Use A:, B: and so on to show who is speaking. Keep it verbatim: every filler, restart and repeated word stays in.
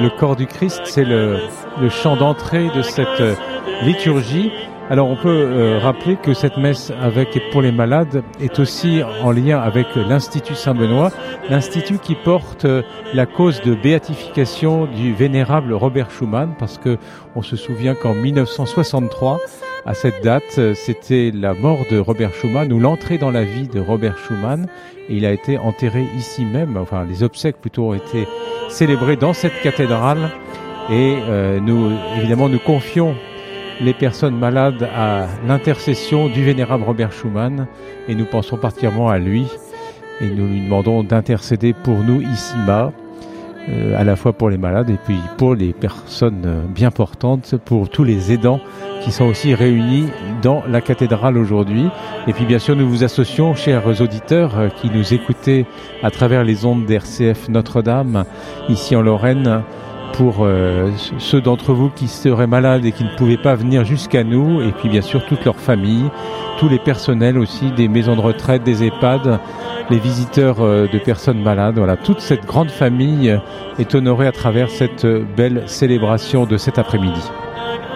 A: le corps du Christ, c'est le, le chant d'entrée de cette liturgie. Alors on peut euh, rappeler que cette messe avec et pour les malades est aussi en lien avec l'Institut Saint-Benoît, l'institut qui porte euh, la cause de béatification du vénérable Robert Schuman, parce que on se souvient qu'en mille neuf cent soixante-trois, à cette date, c'était la mort de Robert Schuman ou l'entrée dans la vie de Robert Schuman, et il a été enterré ici même, enfin les obsèques plutôt ont été célébrées dans cette cathédrale, et euh, nous évidemment nous confions les personnes malades à l'intercession du vénérable Robert Schuman, et nous pensons particulièrement à lui et nous lui demandons d'intercéder pour nous ici-bas, euh, à la fois pour les malades et puis pour les personnes bien portantes, pour tous les aidants qui sont aussi réunis dans la cathédrale aujourd'hui. Et puis bien sûr nous vous associons, chers auditeurs qui nous écoutez à travers les ondes d'R C F Notre-Dame ici en Lorraine, pour euh, ceux d'entre vous qui seraient malades et qui ne pouvaient pas venir jusqu'à nous, et puis bien sûr toute leur famille, tous les personnels aussi des maisons de retraite, des EHPAD, les visiteurs euh, de personnes malades. Voilà, toute cette grande famille est honorée à travers cette belle célébration de cet après-midi.